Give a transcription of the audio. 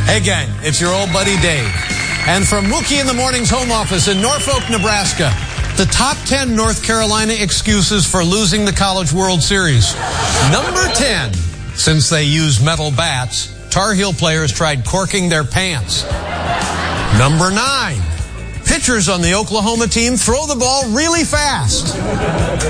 Hey gang, it's your old buddy Dave. And from Mookie in the Morning's home office in Norfolk, Nebraska, the top 10 North Carolina excuses for losing the College World Series. Number 10, since they use metal bats, Tar Heel players tried corking their pants. Number 9, pitchers on the Oklahoma team throw the ball really fast.